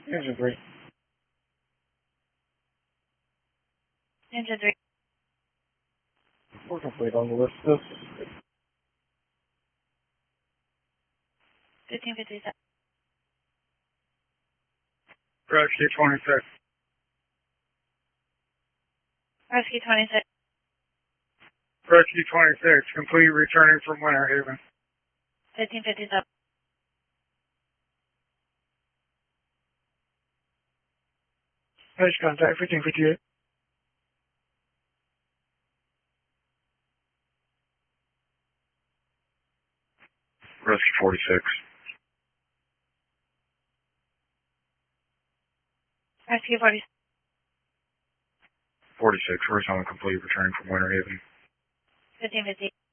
Engine 3. Engine 3. We're complete on the list. This 1557. Rescue 26. Rescue 26. Rescue 26, complete returning from Winter Haven. 1557. Edge contact 1558. Rescue 46. Rescue 46. 46, horizontal complete returning from Winter Haven. 1550.